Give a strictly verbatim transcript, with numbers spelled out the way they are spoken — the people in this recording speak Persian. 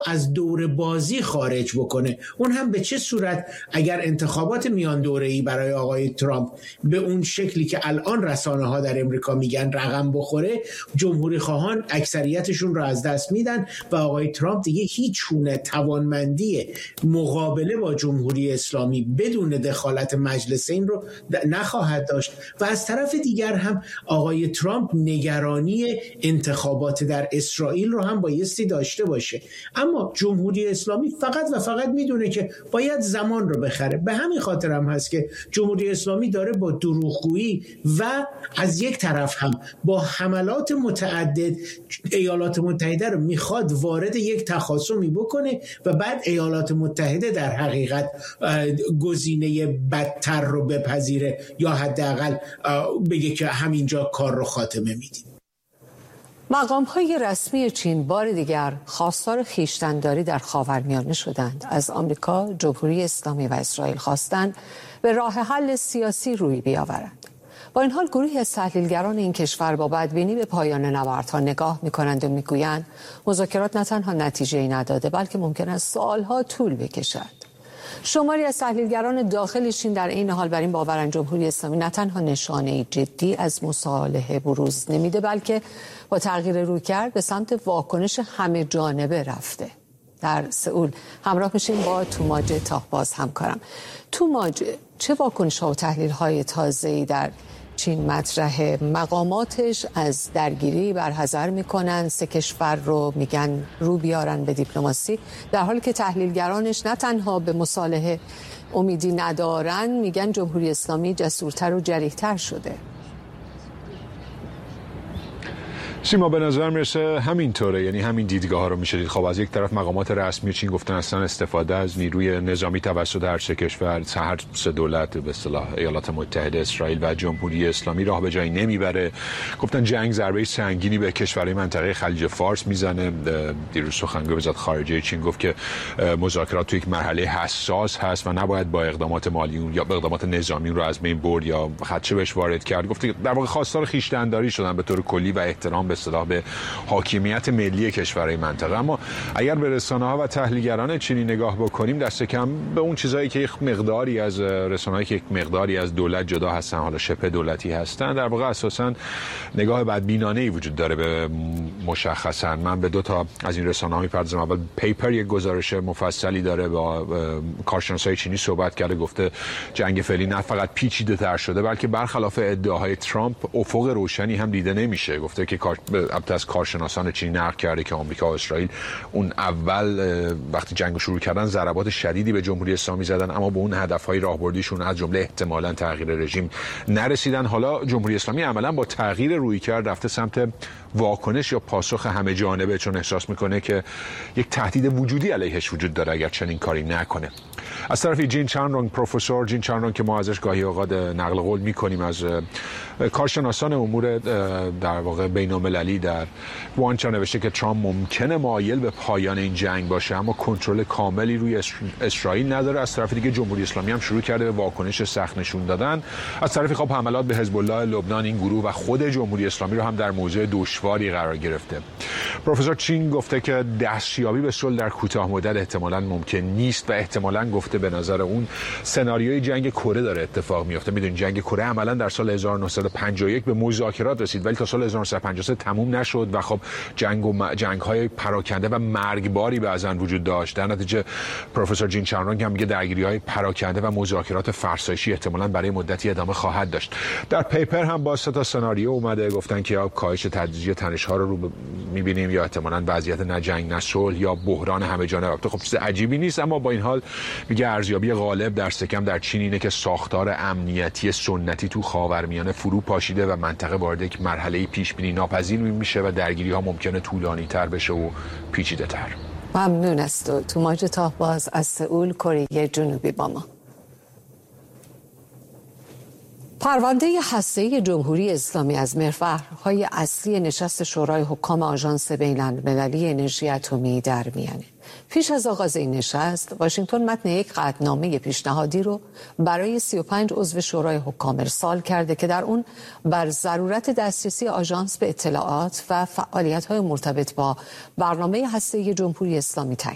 از دور بازی خارج بکنه. اون هم به چه صورت؟ اگر انتخابات میان دوره‌ای برای آقای ترامپ به اون شکلی که الان رسانه ها در امریکا میگن رقم بخوره، جمهوری خواهان اکثریتشون رو از دست میدن و آقای ترامپ دیگه هیچ گونه توانمندی مقابله با جمهوری اسلامی بدون دخالت مجلس این رو نخواهد داشت. و از طرف دیگر هم آقای ترامپ نگرانی انتخابات در اسرائیل رو هم بایستی داشته باشه. اما جمهوری اسلامی فقط و فقط میدونه که باید زمان رو بخره. به همین خاطر هم هست که جمهوری اسلامی داره با دروغگویی و از یک طرف هم با حملات متعدد ایالات متحده رو میخواد وارد یک تخاصمی بکنه و بعد ایالات متحده در حقیقت گزینه بدتر رو بپذیره یا حداقل بگه که همینجا کار رو خاتمه میدیم. مقام‌های رسمی چین بار دیگر خواستار خویشتن‌داری در خاورمیانه شدند. از آمریکا، جمهوری اسلامی و اسرائیل خواستند به راه حل سیاسی روی بیاورند. با این حال گروهی از تحلیلگران این کشور با بدبینی به پایان نبردها نگاه می‌کنند و می‌گویند مذاکرات نه تنها نتیجه‌ای نداده بلکه ممکن است سال‌ها طول بکشد. شماری از تحلیلگران داخل چین در این حال بر این باورند جمهوری اسلامی نه تنها نشانه جدی از مصالحه بروز نمیده بلکه با تغییر رویکرد به سمت واکنش همه جانبه رفته. در سئول همراه میشیم با توماج تاهباز همکارم. توماج، چه واکنش‌ها و تحلیل‌های تازه‌ای در چین مطرحه؟ مقاماتش از درگیری برحذر میکنن، سه کشور رو میگن رو بیارن به دیپلماسی، در حالی که تحلیلگرانش نه تنها به مصالحه امیدی ندارن، میگن جمهوری اسلامی جسورتر و جریح‌تر شده. سیما، به نظر میرسه همینطوره، یعنی همین دیدگاه ها رو میشه دید. خب از یک طرف مقامات رسمی چین گفتن اصلا استفاده از نیروی نظامی توسط هر سه کشور، هر سه دولت به اصطلاح ایالات متحده، اسرائیل و جمهوری اسلامی راه به جایی نمیبره. گفتن جنگ ضربه سنگینی به کشورهای منطقه خلیج فارس میزنه. دیروز سخنگوی وزارت خارجه چین گفت که مذاکرات تو یک مرحله حساس هست و نباید با اقدامات مالی یا با اقدامات نظامی رو از بین برد یا خدشه بهش وارد کرد. گفت در واقع خواستار خویشتن‌داری شدن به طور کلی و احترام به اصطلاح به حاکمیت ملی کشورهای منطقه. اما اگر به رسانه‌ها و تحلیلگران چینی نگاه بکنیم، دست کم به اون چیزایی که یک مقداری از رسانه‌هایی که یک مقداری از دولت جدا هستن، حالا شبه دولتی هستن، در واقع اساساً نگاه بدبینانه‌ای وجود داره به مشخصاً. من به دو تا از این رسانه‌ها می‌پردازم. اول پیپر یک گزارش مفصلی داره با کارشناسای چینی صحبت کرده، گفته جنگ فعلی نه فقط پیچیده‌تر شده بلکه برخلاف ادعاهای ترامپ افق روشنی هم دیده نمیشه. گفته که البته از کارشناسان چینی نقل کرده که آمریکا و اسرائیل اون اول وقتی جنگ شروع کردن ضربات شدیدی به جمهوری اسلامی زدن، اما به اون هدفهای راهبردیشون از جمله احتمالاً تغییر رژیم نرسیدن. حالا جمهوری اسلامی عملاً با تغییر رویکرد رفته سمت واکنش یا پاسخ همه جانبه، چون احساس میکنه که یک تهدید وجودی علیهش وجود داره اگر چنین کاری نکنه. از طرفی جین چانرونگ، پروفسور جین چانرونگ که ما ازش گاهی اوقات نقل قول میکنیم، از کارشناسان امور در واقع بین‌المللی در وانچا، نوشته که ترامپ ممکنه مایل به پایان این جنگ باشه اما کنترل کاملی روی اسرائیل نداره. از طرف دیگه جمهوری اسلامی هم شروع کرده به واکنش سخت نشون دادن. از طرفی خب حملات به حزب الله لبنان، این گروه و خود جمهوری اسلامی رو هم در موضع دشواری قرار گرفته. پروفسور چین گفته که دستیابی به صلح در کوتاه مدت احتمالاً ممکن نیست و احتمالاً گفته به نظر اون سناریوی جنگ کره داره اتفاق میفته. میدونید جنگ کره عملاً در سال هزار و نهصد و پنجاه و یک به مذاکرات رسید ولی تا سال هزار و نهصد و پنجاه و سه تموم نشد و خب جنگ و جنگ‌های پراکنده و مرگباری بعضاً وجود داشت. در نتیجه پروفسور جین چانرونگ هم میگه درگیری‌های پراکنده و مذاکرات فرسایشی احتمالاً برای مدتی ادامه خواهد داشت. در پیپر هم با سه تا سناریو اومده، گفتن که یا کاهش تدریجی تنش‌ها رو, رو می‌بینیم یا احتمالاً وضعیت نه جنگ نه صلح یا بحران همه جانبه. خب چیز عجیبی نیست، اما با این حال میگه ارزیابی غالب در سکم در چین اینه که ساختار امنیتی سنتی تو خاورمیانه فرو پاشیده و منطقه وارد یک مرحله پیش بینی ناپذیر میشه و درگیری‌ها ممکنه طولانی‌تر بشه و پیچیده‌تر. ممنون است. تو توماج تاهباز از سئول، کره جنوبی با ما. پرونده هسته‌ای جمهوری اسلامی از محورهای اصلی نشست شورای حکام آژانس بین‌المللی انرژی اتمی در میانه. پیش از آغاز این نشست، واشنگتن متن یک قطعنامه پیشنهادی رو برای سی و پنج عضو شورای حکام ارسال کرده که در اون بر ضرورت دسترسی آژانس به اطلاعات و فعالیت‌های مرتبط با برنامه هسته‌ای جمهوری اسلامی تاکید